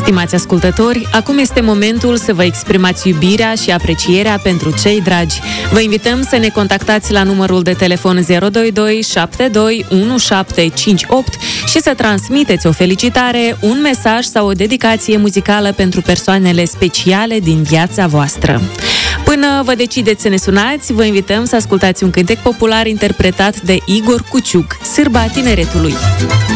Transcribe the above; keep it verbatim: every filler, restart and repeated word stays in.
Stimați ascultători, acum este momentul să vă exprimați iubirea și aprecierea pentru cei dragi. Vă invităm să ne contactați la numărul de telefon zero doi doi șapte doi unu șapte cinci opt și să transmiteți o felicitare, un mesaj sau o dedicație muzicală pentru persoanele speciale din viața voastră. Până vă decideți să ne sunați, vă invităm să ascultați un cântec popular interpretat de Igor Cuciuc, Sârba Tineretului.